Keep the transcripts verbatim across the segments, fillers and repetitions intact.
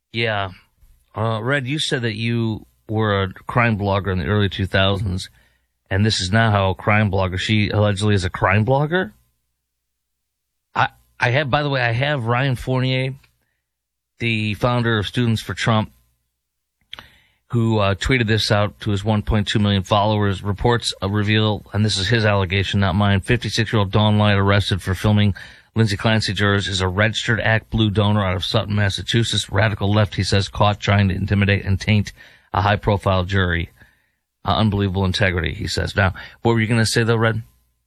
Yeah. Uh, Red, you said that you were a crime blogger in the early two thousands, and this is now how a crime blogger, she allegedly is a crime blogger? I, I have, by the way, I have Ryan Fournier, the founder of Students for Trump, who uh, tweeted this out to his one point two million followers. Reports uh, reveal, and this is his allegation, not mine, fifty-six-year-old Dawn Light arrested for filming Lindsay Clancy jurors is a registered ActBlue donor out of Sutton, Massachusetts. Radical left, he says, caught trying to intimidate and taint a high-profile jury. Uh, unbelievable integrity, he says. Now, what were you going to say, though, Red?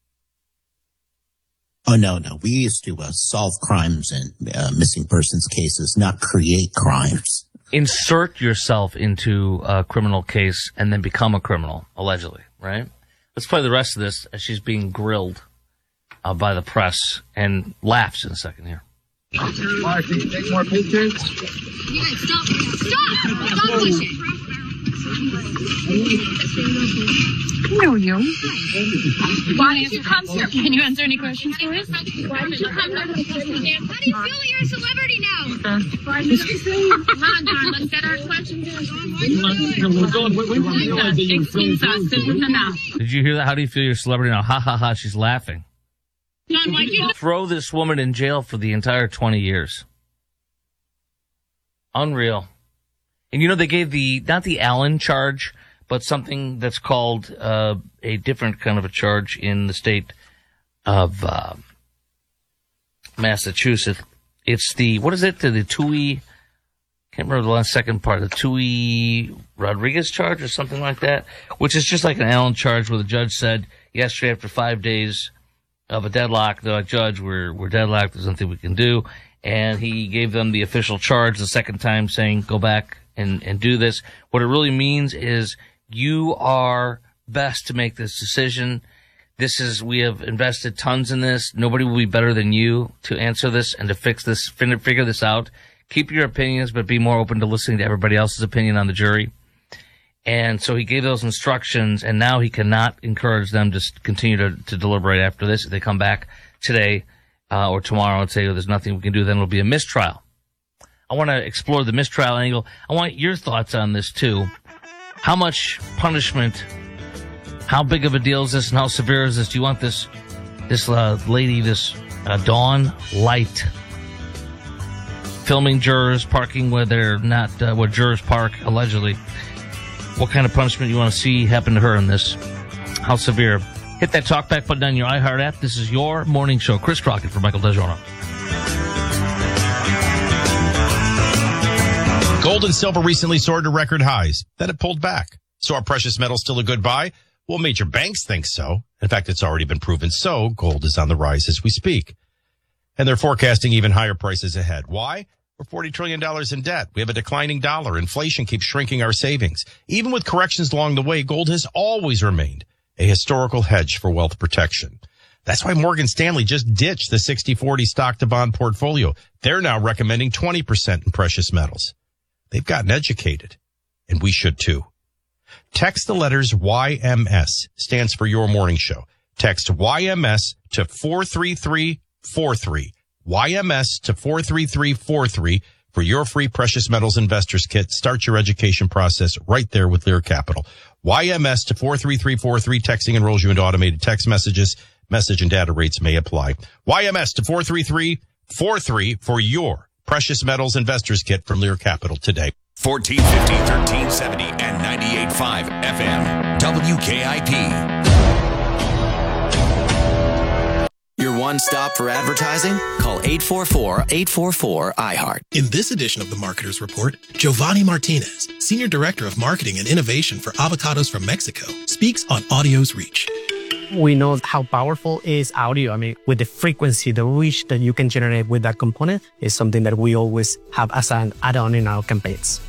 Oh, no, no. We used to uh, solve crimes and uh, missing persons cases, not create crimes. Insert yourself into a criminal case and then become a criminal, allegedly, right? Let's play the rest of this as she's being grilled uh, by the press and laughs in a second here. Mark, can you take more pictures? Yeah, stop. Stop! Stop pushing. No, you. Why did you come here? Can you answer any questions for us? Why did you come here? How do you feel that you're a celebrity now? Come on, Don, let's get our questions in. Did you hear that? How do you feel you're a celebrity now? Ha ha ha, she's laughing. Don, why do you Throw this woman in jail for the entire twenty years. Unreal. And you know, they gave the, not the Allen charge, but something that's called uh, a different kind of a charge in the state of uh, Massachusetts. It's the, what is it? The, the Tui, can't remember the last second part, the Tui Rodriguez charge or something like that, which is just like an Allen charge where the judge said yesterday after five days of a deadlock, they're like, Judge, we're, we're deadlocked, there's nothing we can do. And he gave them the official charge the second time saying, go back and, and do this. What it really means is you are best to make this decision. This is, we have invested tons in this. Nobody will be better than you to answer this and to fix this, figure this out. Keep your opinions, but be more open to listening to everybody else's opinion on the jury. And so he gave those instructions, and now he cannot encourage them to continue to, to deliberate after this. If they come back today uh, or tomorrow and say, oh, there's nothing we can do, then it'll be a mistrial. I want to explore the mistrial angle. I want your thoughts on this, too. How much punishment, how big of a deal is this, and how severe is this? Do you want this this uh, lady, this uh, Dawn Light, filming jurors parking where they're not, uh, where jurors park, allegedly? What kind of punishment you want to see happen to her in this? How severe? Hit that talkback button on your iHeart app. This is your morning show. Chris Crockett for Michael DeGiorno. Gold and silver recently soared to record highs. Then it pulled back. So are precious metals still a good buy? Well, major banks think so. In fact, it's already been proven so. Gold is on the rise as we speak. And they're forecasting even higher prices ahead. Why? We're forty trillion dollars in debt. We have a declining dollar. Inflation keeps shrinking our savings. Even with corrections along the way, gold has always remained a historical hedge for wealth protection. That's why Morgan Stanley just ditched the sixty forty stock to bond portfolio. They're now recommending twenty percent in precious metals. They've gotten educated, and we should too. Text the letters Y M S, stands for Your Morning Show. Text Y M S to four three three four three. Y M S to four three three four three for your free precious metals investors kit. Start your education process right there with Lear Capital. Y M S to four three three four three. Texting enrolls you into automated text messages. Message and data rates may apply. Y M S to four three three four three for your precious metals investors kit from Lear Capital today. fourteen fifty, thirteen seventy, and ninety-eight point five F M. W K I P. Your one stop for advertising? Call eight four four, eight four four, I heart. In this edition of the Marketer's Report, Giovanni Martinez, Senior Director of Marketing and Innovation for Avocados from Mexico, speaks on audio's reach. We know how powerful is audio. I mean, with the frequency, the reach that you can generate with that component is something that we always have as an add-on in our campaigns.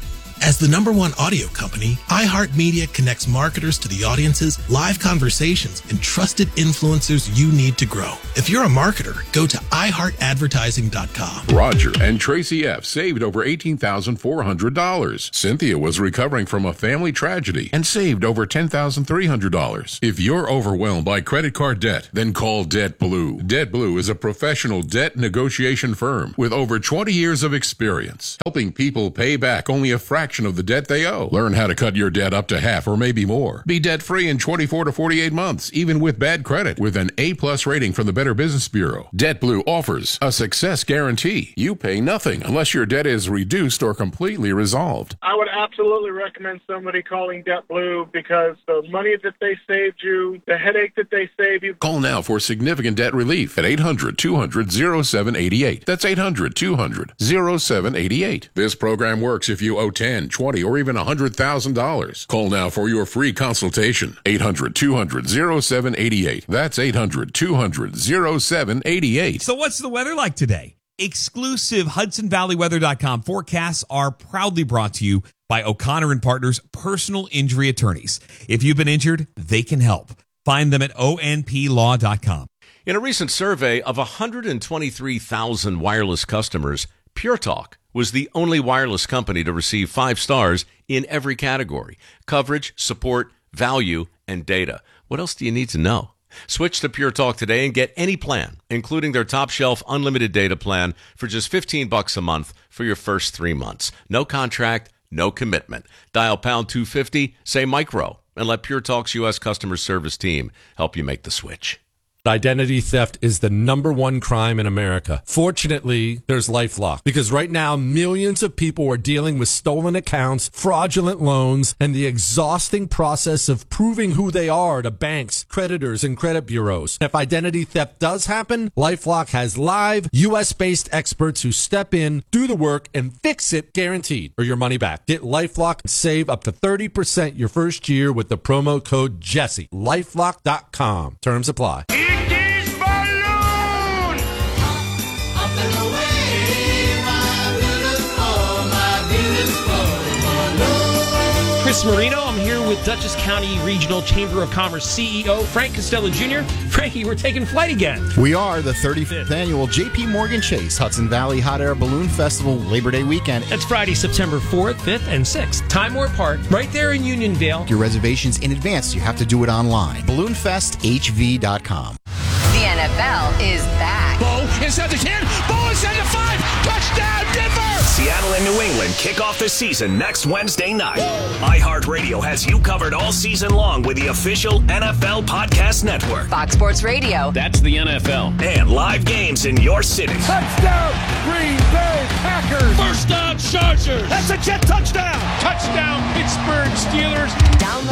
As the number one audio company, iHeartMedia connects marketers to the audiences, live conversations, and trusted influencers you need to grow. If you're a marketer, go to i heart advertising dot com. Roger and Tracy F. saved over eighteen thousand four hundred dollars. Cynthia was recovering from a family tragedy and saved over ten thousand three hundred dollars. If you're overwhelmed by credit card debt, then call Debt Blue. Debt Blue is a professional debt negotiation firm with over twenty years of experience, helping people pay back only a fraction of the debt they owe. Learn how to cut your debt up to half or maybe more. Be debt-free in twenty-four to forty-eight months, even with bad credit, with an A-plus rating from the Better Business Bureau. Debt Blue offers a success guarantee. You pay nothing unless your debt is reduced or completely resolved. I would absolutely recommend somebody calling Debt Blue because the money that they saved you, the headache that they saved you. Call now for significant debt relief at eight hundred two hundred oh seven eight eight. That's eight hundred two hundred oh seven eight eight. This program works if you owe ten, twenty, or even one hundred thousand dollars. Call now for your free consultation. eight hundred two hundred oh seven eight eight. That's eight hundred two hundred oh seven eight eight. So what's the weather like today? Exclusive Hudson Valley Weather dot com forecasts are proudly brought to you by O'Connor and Partners Personal Injury Attorneys. If you've been injured, they can help. Find them at O N P law dot com. In a recent survey of one hundred twenty-three thousand wireless customers, Pure Talk was the only wireless company to receive five stars in every category: coverage, support, value, and data. What else do you need to know? Switch to Pure Talk today and get any plan, including their top shelf unlimited data plan for just fifteen bucks a month for your first three months. No contract, no commitment. Dial pound two fifty, say micro, and let Pure Talk's U S customer service team help you make the switch. Identity theft is the number one crime in America. Fortunately, there's LifeLock, because right now millions of people are dealing with stolen accounts, fraudulent loans, and the exhausting process of proving who they are to banks, creditors, and credit bureaus. If identity theft does happen, LifeLock has live U S-based experts who step in, do the work, and fix it guaranteed, or your money back. Get LifeLock and save up to thirty percent your first year with the promo code Jesse. LifeLock dot com. Terms apply. Chris Marino, I'm here with Dutchess County Regional Chamber of Commerce C E O Frank Costello Junior Frankie, we're taking flight again. We are. The thirty-fifth annual J P Morgan Chase Hudson Valley Hot Air Balloon Festival Labor Day weekend. That's Friday, September fourth, fifth, and sixth. Time Warner Park, right there in Unionville. Your reservations in advance. You have to do it online. balloon fest h v dot com. The N F L is back. Bo inside the ten. Bo inside the five. Touchdown, Denver! Seattle and New England kick off the season next Wednesday night. iHeartRadio has you covered all season long with the official N F L Podcast Network. Fox Sports Radio. That's the N F L. And live games in your city. Touchdown, Green Bay Packers. First down, Chargers. That's a Jet touchdown. Touchdown, Pittsburgh Steelers. Download